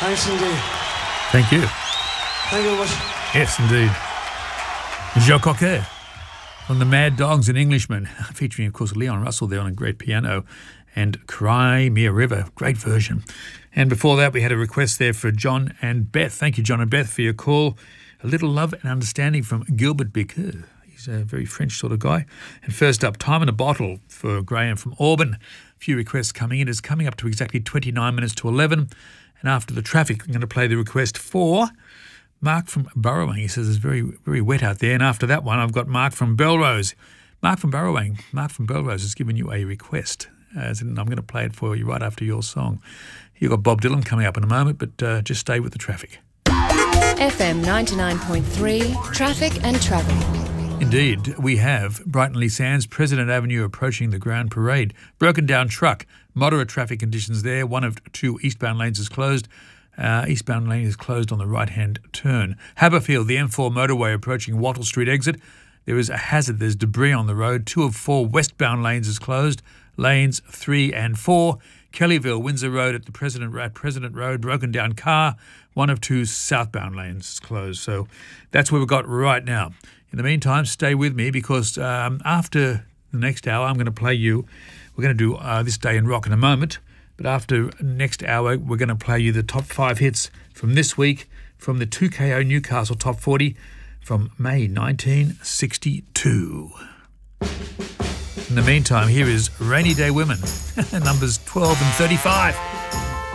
Thanks indeed. Thank you. Thank you very much. Yes, indeed. Joe Cocker from the Mad Dogs and Englishmen, featuring, of course, Leon Russell there on a great piano, and Cry Me a River, great version. And before that, we had a request there for John and Beth. Thank you, John and Beth, for your call. A Little Love and Understanding from Gilbert Bicker. He's a very French sort of guy. And first up, Time in a Bottle for Graham from Auburn. A few requests coming in. It's coming up to exactly 29 minutes to 11. And after the traffic, I'm going to play the request for Mark from Burrowing. He says it's very, very wet out there. And after that one, I've got Mark from Belrose. Mark from Burrowing. Mark from Belrose has given you a request. And I'm going to play it for you right after your song. You've got Bob Dylan coming up in a moment, but just stay with the traffic. FM 99.3, traffic and travel. Indeed, we have Brighton Lee Sands, President Avenue approaching the Grand Parade. Broken down truck, moderate traffic conditions there. One of two eastbound lanes is closed. Eastbound lane is closed on the right-hand turn. Haberfield, the M4 motorway approaching Wattle Street exit. There is a hazard. There's debris on the road. 2 of 4 westbound lanes is closed. Lanes 3 and 4. Kellyville, Windsor Road at President Road, broken down car. 1 of 2 southbound lanes is closed. So that's where we've got right now. In the meantime, stay with me because after the next hour, I'm going to play you. We're going to do This Day in Rock in a moment. But after next hour, we're going to play you the top 5 hits from this week from the 2KO Newcastle Top 40 from May 1962. In the meantime, here is Rainy Day Women, numbers 12 and 35.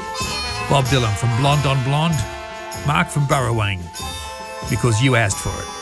Bob Dylan from Blonde on Blonde, Mark from Burrowang, because you asked for it.